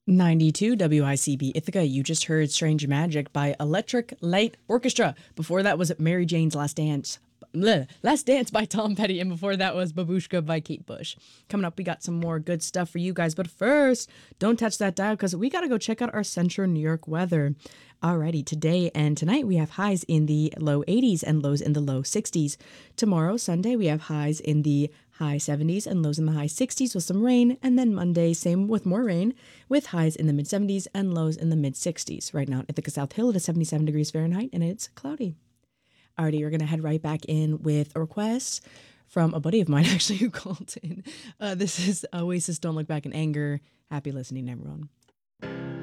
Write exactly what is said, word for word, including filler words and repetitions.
ninety-two W I C B Ithaca. You just heard Strange Magic by Electric Light Orchestra. Before that was Mary Jane's Last Dance. Bleh, Last Dance by Tom Petty. And before that was Babushka by Kate Bush. Coming up, we got some more good stuff for you guys. But first, don't touch that dial because we got to go check out our Central New York weather. Alrighty, today and tonight we have highs in the low eighties and lows in the low sixties. Tomorrow, Sunday, we have highs in the high seventies and lows in the high sixties with some rain. And then Monday, same with more rain, with highs in the mid seventies and lows in the mid sixties. Right now in Ithaca South Hill, it is seventy-seven degrees Fahrenheit and it's cloudy. Alrighty, we're going to head right back in with a request from a buddy of mine, actually, who called in. Uh, this is Oasis, Don't Look Back in Anger. Happy listening, everyone.